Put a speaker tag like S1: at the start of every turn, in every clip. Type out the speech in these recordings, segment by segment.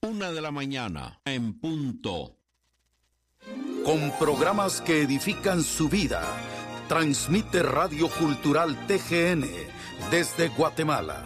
S1: 1:00 en punto.
S2: Con programas que edifican su vida, transmite Radio Cultural TGN desde Guatemala.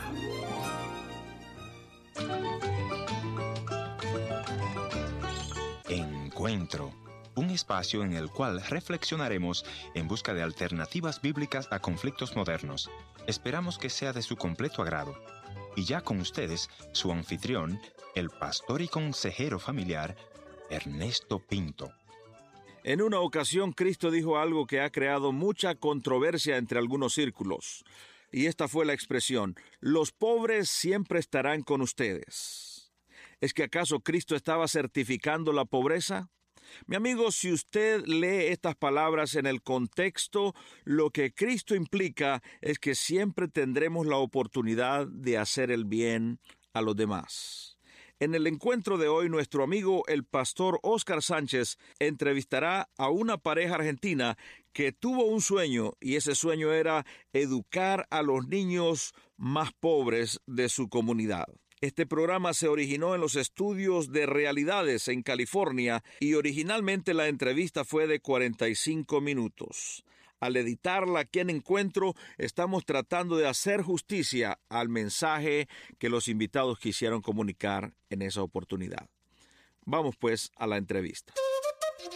S3: Encuentro, un espacio en el cual reflexionaremos en busca de alternativas bíblicas a conflictos modernos. Esperamos que sea de su completo agrado. Y ya con ustedes, su anfitrión, el pastor y consejero familiar, Ernesto Pinto.
S4: En una ocasión, Cristo dijo algo que ha creado mucha controversia entre algunos círculos. Y esta fue la expresión: los pobres siempre estarán con ustedes. ¿Es que acaso Cristo estaba certificando la pobreza? Mi amigo, si usted lee estas palabras en el contexto, lo que Cristo implica es que siempre tendremos la oportunidad de hacer el bien a los demás. En el encuentro de hoy, nuestro amigo el pastor Óscar Sánchez entrevistará a una pareja argentina que tuvo un sueño, y ese sueño era educar a los niños más pobres de su comunidad. Este programa se originó en los estudios de Realidades en California y originalmente la entrevista fue de 45 minutos. Al editarla aquí en Encuentro, estamos tratando de hacer justicia al mensaje que los invitados quisieron comunicar en esa oportunidad. Vamos pues a la entrevista.